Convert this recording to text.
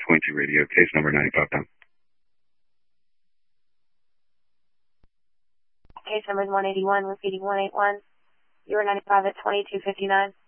92.2 radio, case number 95 pound. Case number is 181, repeating 181. You were 95 at 2259.